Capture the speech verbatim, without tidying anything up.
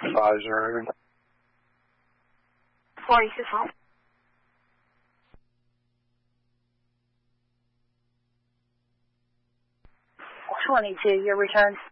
five zero. 不好意思，好。我说你接 your return。